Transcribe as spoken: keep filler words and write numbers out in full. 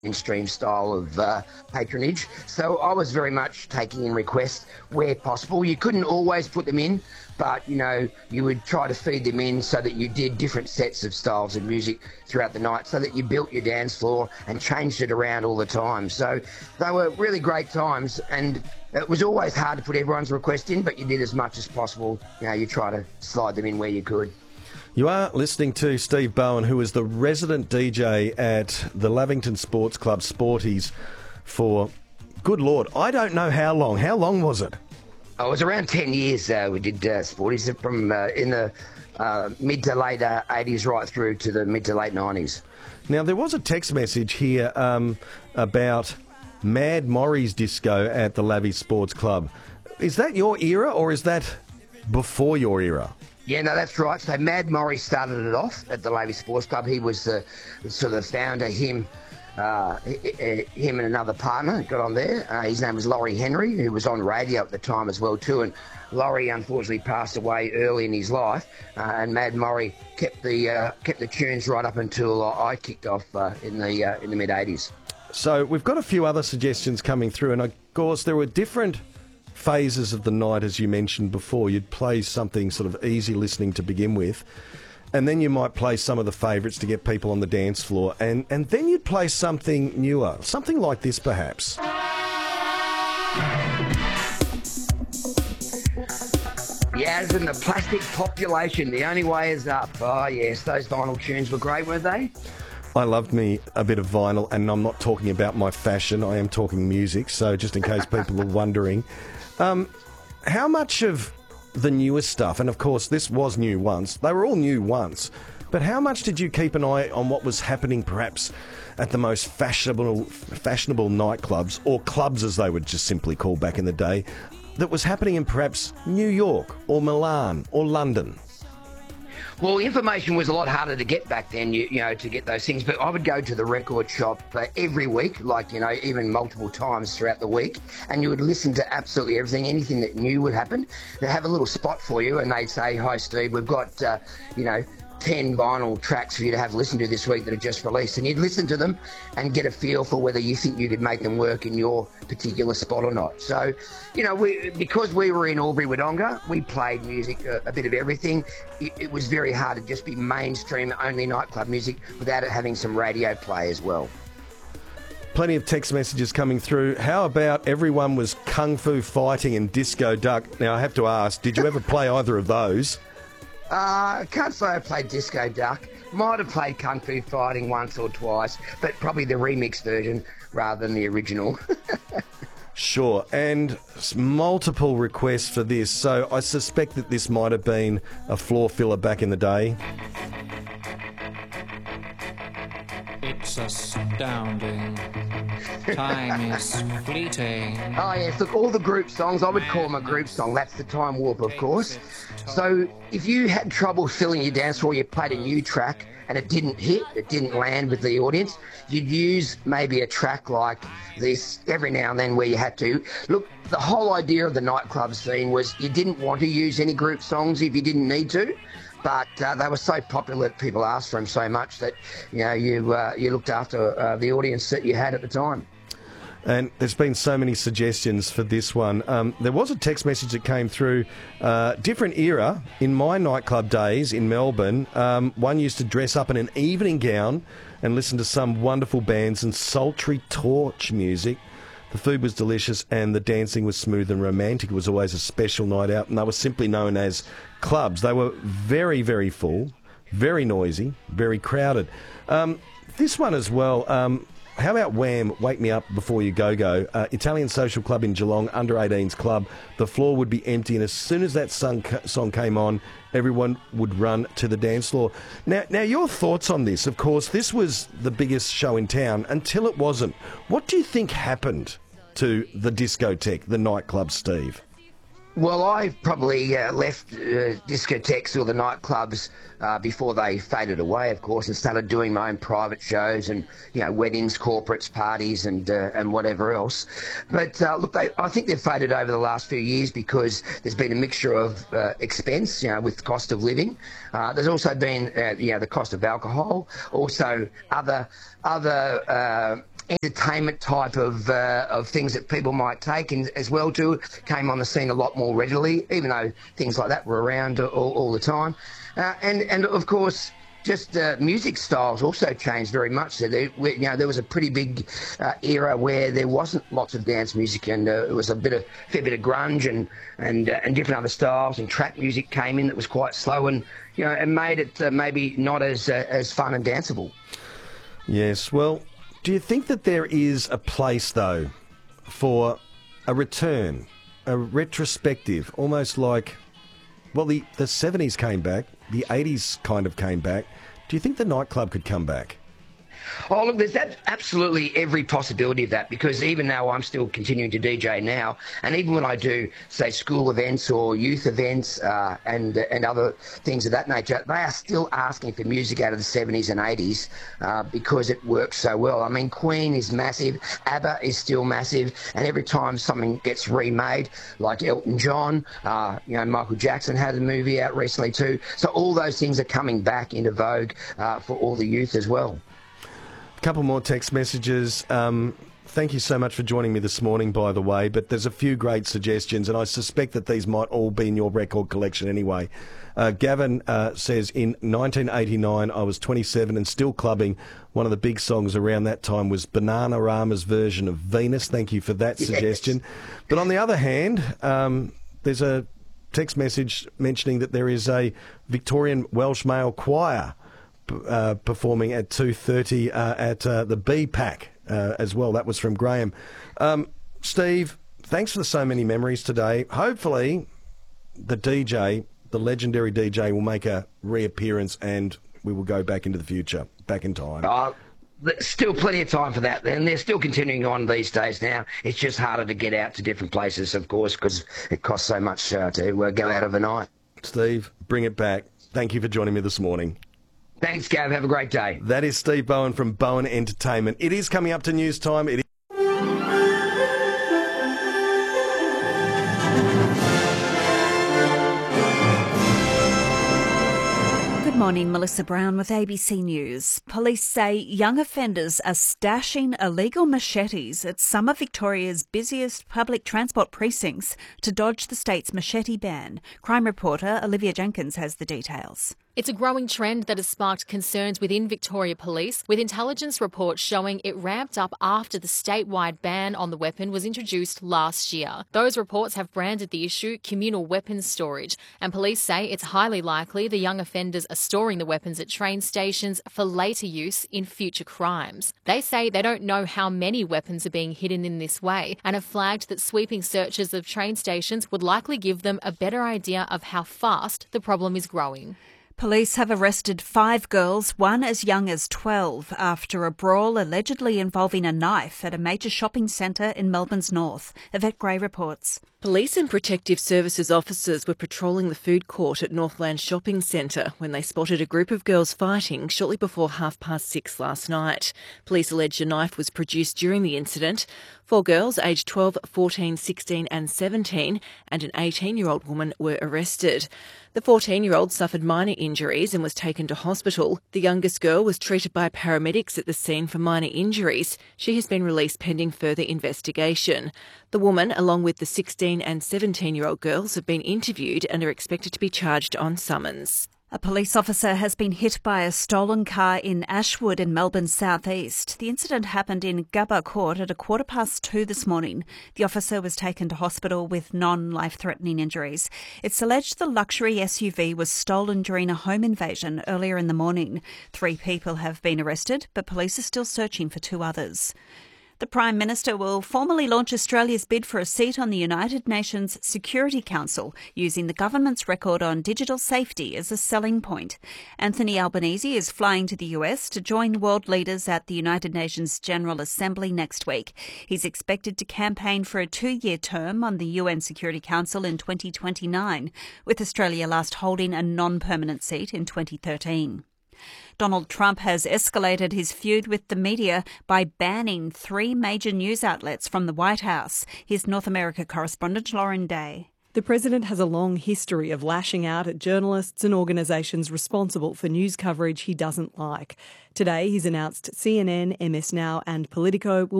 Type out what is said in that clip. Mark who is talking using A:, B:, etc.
A: mainstream style of uh, patronage. So I was very much taking in requests where possible. You couldn't always put them in, but, you know, you would try to feed them in so that you did different sets of styles of music throughout the night so that you built your dance floor and changed it around all the time. So they were really great times, and it was always hard to put everyone's request in, but you did as much as possible. You know, you try to slide them in where you could.
B: You are listening to Steve Bowen, who is the resident D J at the Lavington Sports Club Sporties for, good Lord, I don't know how long. How long was it?
A: Oh, it was around ten years uh, we did uh, Sporties, from uh, in the uh, mid to late uh, eighties right through to the mid to late nineties.
B: Now, there was a text message here um, about Mad Maury's disco at the Lavy Sports Club. Is that your era, or is that before your era?
A: Yeah, no, that's right. So Mad Maury started it off at the Lavy Sports Club. He was the sort of founder. Him, uh, him and another partner got on there. Uh, his name was Laurie Henry, who was on radio at the time as well too. And Laurie unfortunately passed away early in his life. Uh, and Mad Maury kept the uh, kept the tunes right up until uh, I kicked off uh, in the uh, in the mid eighties.
B: So we've got a few other suggestions coming through, and of course there were different phases of the night, as you mentioned before. You'd play something sort of easy listening to begin with, and then you might play some of the favourites to get people on the dance floor, and, and then you'd play something newer, something like this perhaps.
A: Yeah, as in the plastic population, the only way is up. Oh yes, those vinyl tunes were great, weren't they?
B: I loved me a bit of vinyl, and I'm not talking about my fashion, I am talking music, so just in case people are wondering. Um, how much of the newer stuff, and of course this was new once, they were all new once, but how much did you keep an eye on what was happening perhaps at the most fashionable fashionable nightclubs, or clubs as they would just simply call back in the day, that was happening in perhaps New York or Milan or London?
A: Well, information was a lot harder to get back then, you, you know, to get those things. But I would go to the record shop uh, every week, like, you know, even multiple times throughout the week, and you would listen to absolutely everything, anything that new would happen. They'd have a little spot for you, and they'd say, "Hi, Steve, we've got, uh, you know, ten vinyl tracks for you to have listened to this week that are just released." And you'd listen to them and get a feel for whether you think you could make them work in your particular spot or not. So, you know, we, because we were in Albury-Wodonga, we played music, a, a bit of everything. It, it was very hard to just be mainstream only nightclub music without it having some radio play as well.
B: Plenty of text messages coming through. How about everyone was kung fu fighting and disco duck? Now, I have to ask, did you ever play either of those?
A: Uh, I can't say I played Disco Duck. Might have played Kung Fu Fighting once or twice, but probably the remix version rather than the original.
B: Sure, and multiple requests for this, so I suspect that this might have been a floor filler back in the day.
C: It's astounding. Time is fleeting.
A: Oh yes, look, all the group songs, I would call them a group song. That's the Time Warp, of course. So if you had trouble filling your dance floor, you played a new track and it didn't hit, it didn't land with the audience, you'd use maybe a track like this every now and then where you had to. Look, the whole idea of the nightclub scene was you didn't want to use any group songs if you didn't need to. But uh, they were so popular that people asked for them so much that, you know, you uh, you looked after uh, the audience that you had at the time.
B: And there's been so many suggestions for this one. Um, there was a text message that came through, uh, different era. In my nightclub days in Melbourne, um, one used to dress up in an evening gown and listen to some wonderful bands and sultry torch music. The food was delicious and the dancing was smooth and romantic. It was always a special night out, and they were simply known as clubs. They were very, very full, very noisy, very crowded. Um, this one as well, um, how about Wham, Wake Me Up Before You Go Go? Uh, Italian social club in Geelong, under eighteens club. The floor would be empty, and as soon as that song, song came on, everyone would run to the dance floor. Now, now, your thoughts on this? Of course, this was the biggest show in town until it wasn't. What do you think happened to the discotheque, the nightclub, Steve?
A: Well, I probably uh, left uh, discotheques or the nightclubs uh, before they faded away, of course, and started doing my own private shows and, you know, weddings, corporates, parties, and uh, and whatever else. But uh, look, they, I think they've faded over the last few years because there's been a mixture of uh, expense, you know, with cost of living. Uh, there's also been, uh, you know, the cost of alcohol, also other other uh, entertainment type of uh, of things that people might take, and as well too came on the scene a lot more readily, even though things like that were around all, all the time. Uh, and and of course, just uh, music styles also changed very much. So there, you know, there was a pretty big uh, era where there wasn't lots of dance music, and uh, it was a bit of fair bit of grunge and and uh, and different other styles. And trap music came in that was quite slow, and you know, and made it uh, maybe not as uh, as fun and danceable.
B: Yes. Well, do you think that there is a place though for a return, a retrospective, almost like, well, the the seventies came back. The eighties kind of came back. Do you think the nightclub could come back?
A: Oh, look, there's that, absolutely every possibility of that, because even though I'm still continuing to D J now, and even when I do, say, school events or youth events uh, and and other things of that nature, they are still asking for music out of the seventies and eighties uh, because it works so well. I mean, Queen is massive, ABBA is still massive, and every time something gets remade, like Elton John, uh, you know, Michael Jackson had a movie out recently too, so all those things are coming back into vogue uh, for all the youth as well.
B: Couple more text messages. Um, thank you so much for joining me this morning, by the way, but there's a few great suggestions, and I suspect that these might all be in your record collection anyway. Uh, Gavin uh, says, in nineteen eighty-nine, I was twenty-seven and still clubbing. One of the big songs around that time was Bananarama's version of Venus. Thank you for that yes. suggestion. But on the other hand, um, there's a text message mentioning that there is a Victorian Welsh male choir Uh, performing at two thirty uh, at uh, the B PAC uh, as well. That was from Graham. Um, Steve, thanks for so many memories today. Hopefully the D J, the legendary D J, will make a reappearance and we will go back into the future, back in time.
A: Uh, there's still plenty of time for that, and they're still continuing on these days now. It's just harder to get out to different places, of course, because it costs so much uh, to uh, go out overnight.
B: Steve, bring it back. Thank you for joining me this morning.
A: Thanks, Gav. Have a great day.
B: That is Steve Bowen from Bowen Entertainment. It is coming up to news time. It is
D: Good morning, Melissa Brown with A B C News. Police say young offenders are stashing illegal machetes at some of Victoria's busiest public transport precincts to dodge the state's machete ban. Crime reporter Olivia Jenkins has the details.
E: It's a growing trend that has sparked concerns within Victoria Police, with intelligence reports showing it ramped up after the statewide ban on the weapon was introduced last year. Those reports have branded the issue communal weapons storage, and police say it's highly likely the young offenders are storing the weapons at train stations for later use in future crimes. They say they don't know how many weapons are being hidden in this way, and have flagged that sweeping searches of train stations would likely give them a better idea of how fast the problem is growing.
D: Police have arrested five girls, one as young as twelve, after a brawl allegedly involving a knife at a major shopping centre in Melbourne's north. Yvette Gray reports.
F: Police and protective services officers were patrolling the food court at Northland Shopping Centre when they spotted a group of girls fighting shortly before half past six last night. Police allege a knife was produced during the incident. Four girls aged twelve, fourteen, sixteen and seventeen and an eighteen-year-old woman were arrested. The fourteen-year-old suffered minor injuries and was taken to hospital. The youngest girl was treated by paramedics at the scene for minor injuries. She has been released pending further investigation. The woman, along with the sixteen and seventeen-year-old girls, have been interviewed and are expected to be charged on summons.
D: A police officer has been hit by a stolen car in Ashwood in Melbourne's southeast. The incident happened in Gubba Court at a quarter past two this morning. The officer was taken to hospital with non-life-threatening injuries. It's alleged the luxury S U V was stolen during a home invasion earlier in the morning. Three people have been arrested, but police are still searching for two others. The Prime Minister will formally launch Australia's bid for a seat on the United Nations Security Council, using the government's record on digital safety as a selling point. Anthony Albanese is flying to the U S to join world leaders at the United Nations General Assembly next week. He's expected to campaign for a two-year term on the U N Security Council in twenty twenty-nine, with Australia last holding a non-permanent seat in twenty thirteen. Donald Trump has escalated his feud with the media by banning three major news outlets from the White House. Here's North America correspondent Lauren Day.
G: The president has a long history of lashing out at journalists and organisations responsible for news coverage he doesn't like. Today, he's announced C N N, M S Now and Politico will